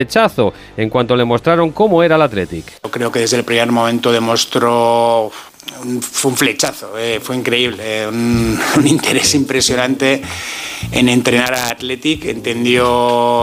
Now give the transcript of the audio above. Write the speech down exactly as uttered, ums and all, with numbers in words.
Rechazo en cuanto le mostraron cómo era el Athletic. Creo que desde el primer momento demostró, fue un flechazo, eh, fue increíble, eh, un, un interés impresionante en entrenar a Athletic, entendió